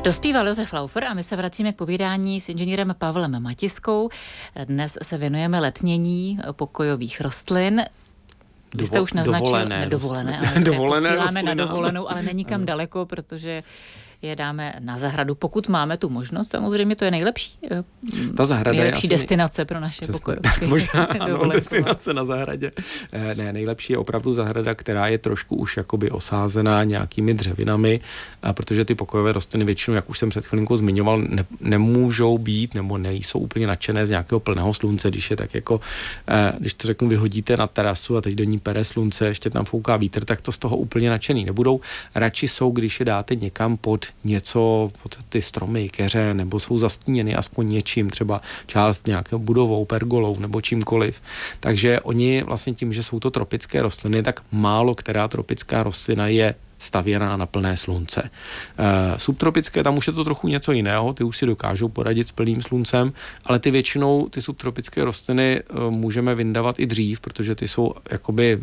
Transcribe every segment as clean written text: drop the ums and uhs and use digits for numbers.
Dospíval Josef Laufer a my se vracíme k povídání s inženýrem Pavlem Matiskou. Dnes se věnujeme letnění pokojových rostlin. Vy jste už naznačil dovolené, posíláme na dovolenou, ale není kam daleko, protože je dáme na zahradu, pokud máme tu možnost. Samozřejmě to je nejlepší. Ta zahrada nejlepší destinace pro naše pokojovky. Možná ano, destinace na zahradě. Ne, nejlepší je opravdu zahrada, která je trošku už jakoby osázená nějakými dřevinami, protože ty pokojové rostliny většinou, jak už jsem před chvilinkou zmiňoval, nemůžou být nebo nejsou úplně nadšené z nějakého plného slunce, když je tak jako, když to řeknu, vyhodíte na terasu a teď do ní pere slunce, ještě tam fouká vítr, tak to z toho úplně nadšený nebudou. Radši jsou, když je dáte někam pod něco, pod ty stromy, keře, nebo jsou zastíněny aspoň něčím, třeba část nějakého budovou, pergolou nebo čímkoliv. Takže oni vlastně tím, že jsou to tropické rostliny, tak málo která tropická rostlina je stavěná na plné slunce. Subtropické, tam už je to trochu něco jiného, ty už si dokážou poradit s plným sluncem, ale ty většinou, ty subtropické rostliny můžeme vyndavat i dřív, protože ty jsou jakoby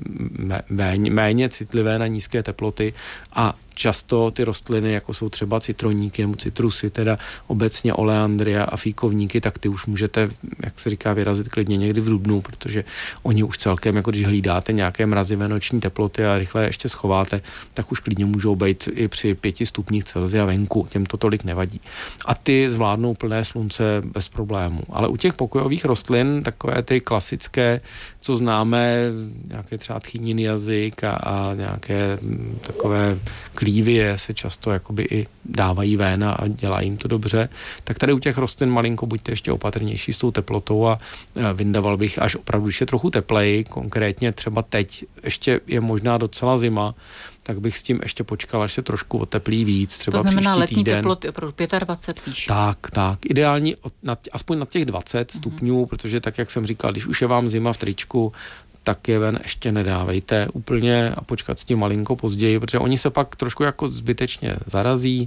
méně citlivé na nízké teploty a často ty rostliny, jako jsou třeba citroníky nebo citrusy, teda obecně oleandria a fíkovníky, tak ty už můžete, jak se říká, vyrazit klidně někdy v dubnu, protože oni už celkem, jako když hlídáte nějaké mrazivé noční teploty a rychle ještě schováte, tak už klidně můžou být i při 5 stupních Celsia venku, těm to tolik nevadí. A ty zvládnou plné slunce bez problémů. Ale u těch pokojových rostlin, takové ty klasické, co známe, nějaké třeba tchýnin jazyk a nějaké takové klívie se často jakoby i dávají ven a dělají jim to dobře, tak tady u těch rostlin malinko buďte ještě opatrnější s tou teplotou a vyndaval bych až opravdu, když je trochu tepleji, konkrétně třeba teď ještě je možná docela zima, tak bych s tím ještě počkal, až se trošku oteplí víc, třeba příští týden. To znamená letní teploty opravdu 25 píš. Tak. Ideální aspoň na těch 20 stupňů, protože tak, jak jsem říkal, když už je vám zima v tričku, tak je ven ještě nedávejte úplně a počkat s tím malinko později, protože oni se pak trošku jako zbytečně zarazí,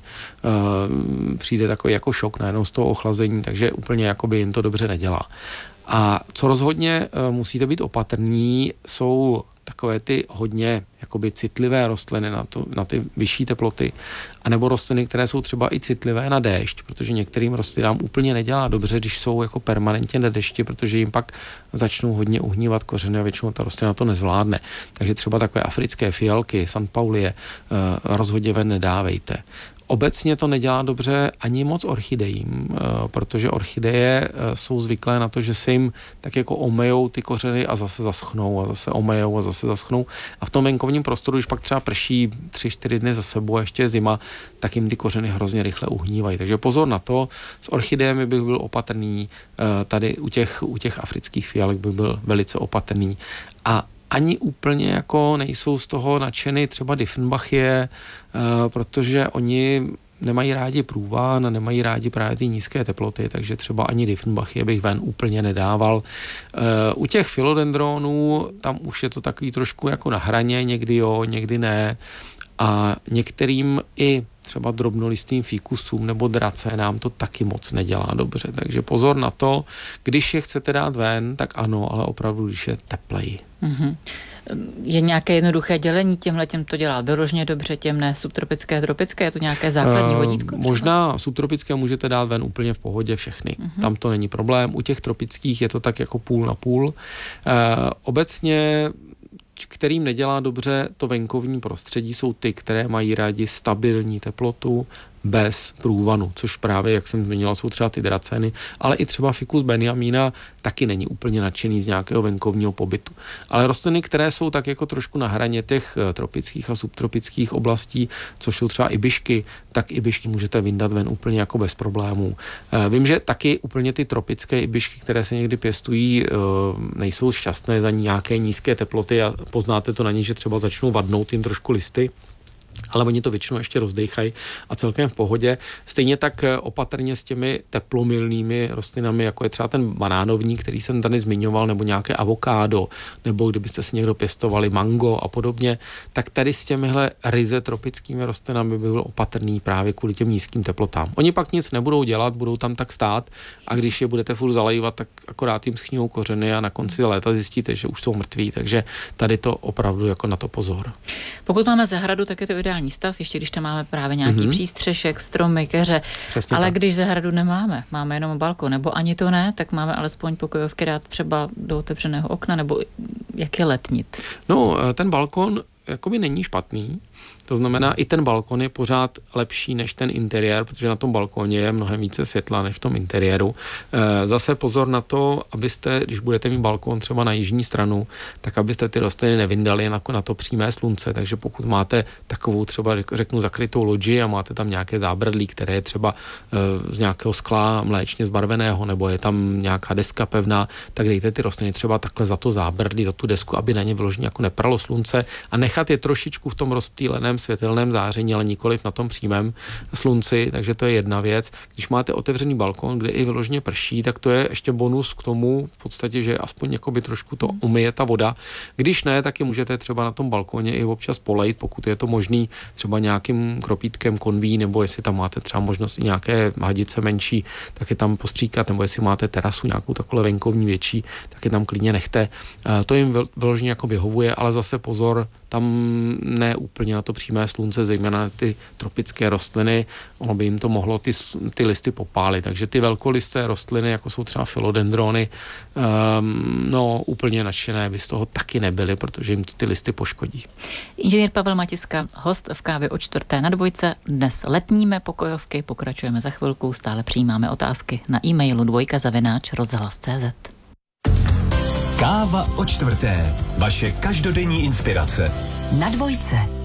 přijde takový jako šok najednou z toho ochlazení, takže úplně jakoby jim to dobře nedělá. A co rozhodně musíte být opatrní, jsou takové ty hodně jakoby citlivé rostliny na ty vyšší teploty, anebo rostliny, které jsou třeba i citlivé na déšť, protože některým rostlinám úplně nedělá dobře, když jsou jako permanentně na dešti, protože jim pak začnou hodně uhnívat kořeny a většinou ta rostlina to nezvládne. Takže třeba takové africké fialky, Sanpaulie rozhodně ven nedávejte. Obecně to nedělá dobře ani moc orchidejím, protože orchideje jsou zvyklé na to, že se jim tak jako omejou ty kořeny a zase zaschnou a zase omejou a zase zaschnou. A v tom venkovním prostoru, když pak třeba prší 3-4 dny za sebou a ještě je zima, tak jim ty kořeny hrozně rychle uhnívají. Takže pozor na to, s orchidejemi bych byl opatrný, tady u těch afrických fialek bych byl velice opatrný. A ani úplně jako nejsou z toho nadšeny třeba Dieffenbachie, protože oni nemají rádi průvan a nemají rádi právě ty nízké teploty, takže třeba ani Dieffenbachie bych ven úplně nedával. U těch philodendronů tam už je to takový trošku jako na hraně, někdy jo, někdy ne. A některým i třeba drobnolistým fíkusům nebo drace nám to taky moc nedělá dobře. Takže pozor na to, když je chcete dát ven, tak ano, ale opravdu, když je tepleji. Mm-hmm. Je nějaké jednoduché dělení, těm to dělá vyloženě dobře, těm ne subtropické, tropické, je to nějaké základní vodítko? Možná subtropické můžete dát ven úplně v pohodě všechny. Tam to není problém. U těch tropických je to tak jako půl na půl. Obecně kterým nedělá dobře to venkovní prostředí, jsou ty, které mají rádi stabilní teplotu bez průvanu, což právě, jak jsem zmínila, jsou třeba ty draceny, ale i třeba Ficus benjamina taky není úplně nadšený z nějakého venkovního pobytu. Ale rostliny, které jsou tak jako trošku na hraně těch tropických a subtropických oblastí, což jsou třeba ibišky, tak ibišky můžete vyndat ven úplně jako bez problémů. Vím, že taky úplně ty tropické ibišky, které se někdy pěstují, nejsou šťastné za nějaké nízké teploty a poznáte to na ně, že třeba začnou vadnout jim trošku listy, ale oni to většinou ještě rozdejchají a celkem v pohodě. Stejně tak opatrně s těmi teplomilnými rostlinami, jako je třeba ten banánovník, který jsem tady zmiňoval, nebo nějaké avokádo, nebo kdybyste si někdo pěstovali mango a podobně, tak tady s těmihle ryze tropickými rostlinami by byl opatrný právě kvůli těm nízkým teplotám. Oni pak nic nebudou dělat, budou tam tak stát a když je budete furt zalejvat, tak akorát jim schňou kořeny a na konci léta zjistíte, že už jsou mrtví, takže tady to opravdu jako na to pozor. Pokud máme zahradu, tak je to ideální stav, ještě když tam máme právě nějaký přístřešek, stromy, keře, přesně ale tak. Když zahradu nemáme, máme jenom balkon, nebo ani to ne, tak máme alespoň pokojovky dát třeba do otevřeného okna, nebo jak je letnit? No, ten balkon jakoby není špatný. To znamená, i ten balkon je pořád lepší než ten interiér, protože na tom balkoně je mnohem více světla než v tom interiéru. Zase pozor na to, abyste, když budete mít balkon třeba na jižní stranu, tak abyste ty rostliny nevyndali na to přímé slunce. Takže pokud máte takovou třeba, řeknu, zakrytou loďi a máte tam nějaké zábradlí, které je třeba z nějakého skla mléčně zbarveného, nebo je tam nějaká deska pevná, tak dejte ty rostliny třeba takhle za to zábradlí, za tu desku, aby na ně vyloženě jako nepralo slunce a nechat je trošičku v tom rozptýleném světelném záření, ale nikoliv na tom přímém slunci, takže to je jedna věc. Když máte otevřený balkon, kde i vyloženě prší, tak to je ještě bonus k tomu, v podstatě, že aspoň jakoby trošku to umyje ta voda. Když ne, tak je můžete třeba na tom balkoně i občas polejt, pokud je to možný, třeba nějakým kropítkem konví, nebo jestli tam máte třeba možnost i nějaké hadice menší, tak je tam postříkat, nebo jestli máte terasu nějakou takhle venkovní větší, tak je tam klidně nechte. To jim vyloženě jako vyhovuje, ale zase pozor, tam ne úplně na to přímé slunce, zejména ty tropické rostliny, ono by jim to mohlo ty listy popálit. Takže ty velkolisté rostliny, jako jsou třeba filodendrony, no úplně nadšené by z toho taky nebyly, protože jim to ty listy poškodí. Inženýr Pavel Matiska, host v Kávě o 4. na Dvojce. Dnes letníme pokojovky, pokračujeme za chvilku, stále přijímáme otázky na e-mailu dvojka@rozhlas.cz. Káva o 4. Vaše každodenní inspirace. Na Dvojce.